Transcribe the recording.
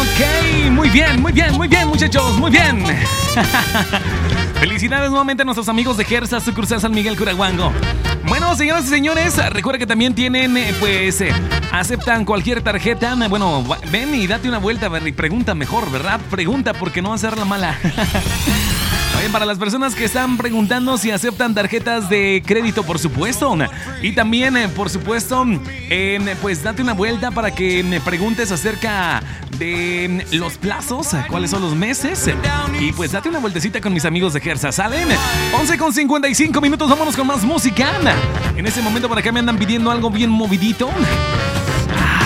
Ok, muy bien, muchachos, muy bien. Felicidades nuevamente a nuestros amigos de Gersa, sucursal San Miguel Curahuango. Bueno, señoras y señores, recuerda que también tienen, aceptan cualquier tarjeta. Bueno, ven y date una vuelta y pregunta mejor, ¿verdad? Pregunta porque no va a ser la mala. Oye, para las personas que están preguntando si aceptan tarjetas de crédito, por supuesto. Y también, por supuesto, pues date una vuelta para que me preguntes acerca de los plazos, cuáles son los meses. Y pues date una vueltecita con mis amigos de Gersa. ¿Salen? 11:55 minutos, vámonos con más música. En este momento por acá me andan pidiendo algo bien movidito.